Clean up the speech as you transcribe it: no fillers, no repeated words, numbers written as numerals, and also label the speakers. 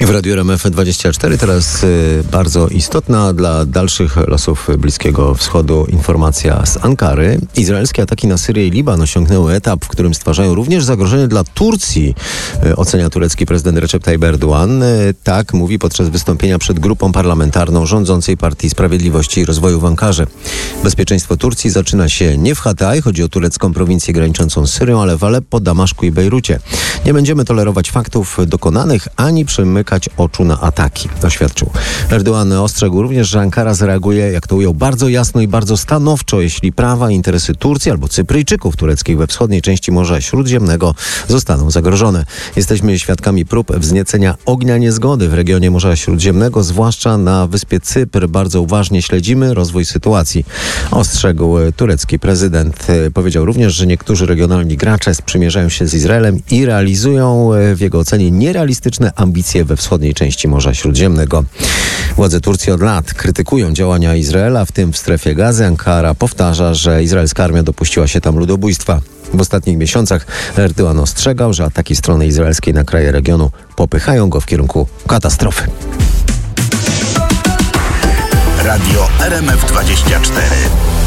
Speaker 1: W Radiu RMF24 teraz bardzo istotna dla dalszych losów Bliskiego Wschodu informacja z Ankary. Izraelskie ataki na Syrię i Liban osiągnęły etap, w którym stwarzają również zagrożenie dla Turcji, ocenia turecki prezydent Recep Tayyip Erdoğan. Tak mówi podczas wystąpienia przed grupą parlamentarną rządzącej Partii Sprawiedliwości i Rozwoju w Ankarze. Bezpieczeństwo Turcji zaczyna się nie w Hatay, chodzi o turecką prowincję graniczącą z Syrią, ale w Aleppo, Damaszku i Bejrucie. Nie będziemy tolerować faktów dokonanych, ani przymykać oczu na ataki, oświadczył. Erdoğan ostrzegł również, że Ankara zareaguje, jak to ujął, bardzo jasno i bardzo stanowczo, jeśli prawa i interesy Turcji albo Cypryjczyków tureckich we wschodniej części Morza Śródziemnego zostaną zagrożone. Jesteśmy świadkami prób wzniecenia ognia niezgody w regionie Morza Śródziemnego, zwłaszcza na wyspie Cypr. Bardzo uważnie śledzimy rozwój sytuacji, ostrzegł turecki prezydent. Powiedział również, że niektórzy regionalni gracze sprzymierzają się z Izraelem i realizują w jego ocenie nierealistyczne ambicje we wschodniej części Morza Śródziemnego. Władze Turcji od lat krytykują działania Izraela, w tym w strefie Gazy. Ankara powtarza, że izraelska armia dopuściła się tam ludobójstwa. W ostatnich miesiącach Erdoğan ostrzegał, że ataki strony izraelskiej na kraje regionu popychają go w kierunku katastrofy.
Speaker 2: Radio RMF24.